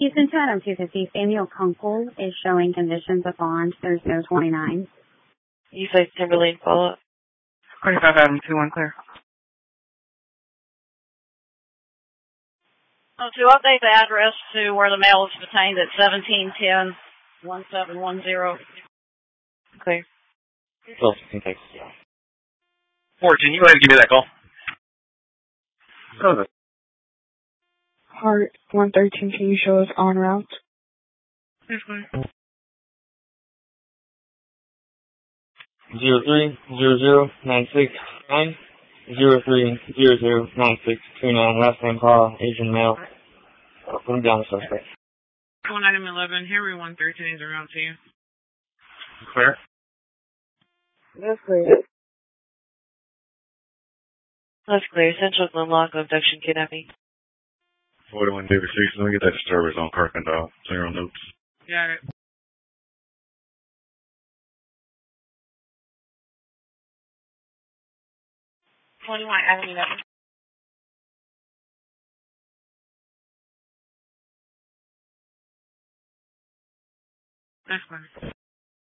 Houston to Adam 250. Samuel Kunkel is showing conditions of bond. There's no 29. You say Timberlane follow-up. 25 Adam 2-1 clear. To update the address to where the mail is detained at 1710-1710. Clear. Thanks. 14, you go ahead and give me that call. Over. Heart 113, can you show us en route? Yes, please. 03-00-969, 03-00-9629, last name Paul, Asian male. Put down the suspect. 1 item 11, Henry 113 is around to you. Clear. That's clear. That's clear. Central unlock, abduction, kidnapping. 41 David 6, let me get that disturbance on Kirkendall. Clear on notes. Got it. Adam 11. That's fine.